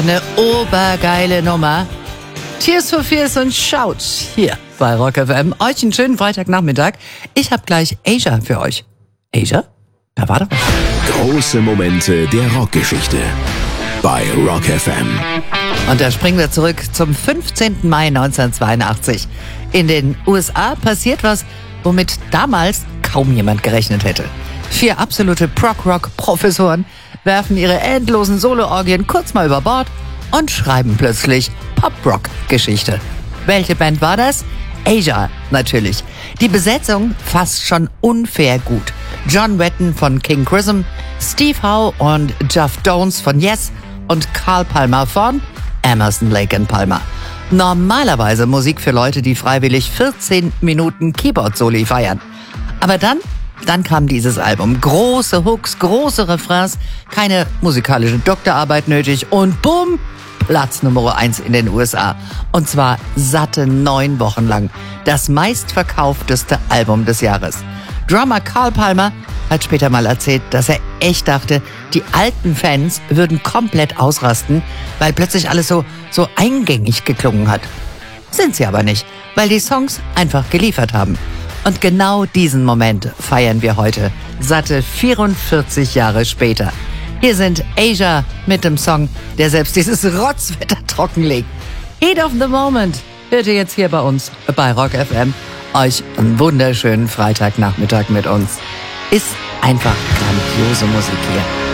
Eine obergeile Nummer. Tears for Fears und Shout hier bei Rock FM. Euch einen schönen Freitagnachmittag. Ich habe gleich Asia für euch. Asia? Da war doch was. Große Momente der Rockgeschichte bei Rock FM. Und da springen wir zurück zum 15. Mai 1982. In den USA passiert was, womit damals kaum jemand gerechnet hätte. 4 absolute Prog-Rock-Professoren werfen ihre endlosen Solo-Orgien kurz mal über Bord und schreiben plötzlich Pop-Rock-Geschichte. Welche Band war das? Asia, natürlich. Die Besetzung fast schon unfair gut. John Wetton von King Crimson, Steve Howe und Geoff Downes von Yes und Carl Palmer von Emerson, Lake & Palmer. Normalerweise Musik für Leute, die freiwillig 14 Minuten Keyboard-Soli feiern. Aber dann kam dieses Album. Große Hooks, große Refrains, keine musikalische Doktorarbeit nötig und bumm, Platz Nummer 1 in den USA. Und zwar satte 9 Wochen lang. Das meistverkaufteste Album des Jahres. Drummer Carl Palmer hat später mal erzählt, dass er echt dachte, die alten Fans würden komplett ausrasten, weil plötzlich alles so eingängig geklungen hat. Sind sie aber nicht, weil die Songs einfach geliefert haben. Und genau diesen Moment feiern wir heute, satte 44 Jahre später. Hier sind Asia mit dem Song, der selbst dieses Rotzwetter trockenlegt. Heat of the Moment hört ihr jetzt hier bei uns bei Rock FM. Euch einen wunderschönen Freitagnachmittag mit uns. Ist einfach grandiose Musik hier.